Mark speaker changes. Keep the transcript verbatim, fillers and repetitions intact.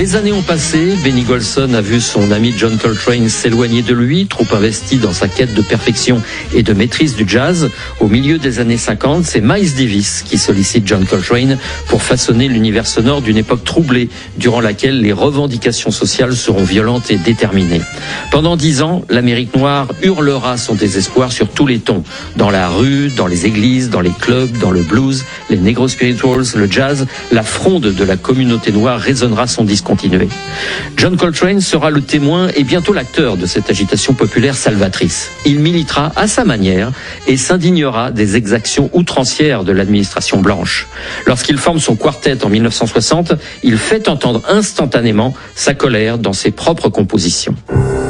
Speaker 1: Les années ont passé, Benny Golson a vu son ami John Coltrane s'éloigner de lui, trop investi dans sa quête de perfection et de maîtrise du jazz. Au milieu des années cinquante, c'est Miles Davis qui sollicite John Coltrane pour façonner l'univers sonore d'une époque troublée, durant laquelle les revendications sociales seront violentes et déterminées. Pendant dix ans, l'Amérique noire hurlera son désespoir sur tous les tons, dans la rue, dans les églises, dans les clubs, dans le blues, les negro spirituals, le jazz. La fronde de la communauté noire résonnera sans discontinuer. John Coltrane sera le témoin et bientôt l'acteur de cette agitation populaire salvatrice. Il militera à sa manière et s'indignera des exactions outrancières de l'administration blanche. Lorsqu'il forme son quartet en mille neuf cent soixante, il fait entendre instantanément sa colère dans ses propres compositions.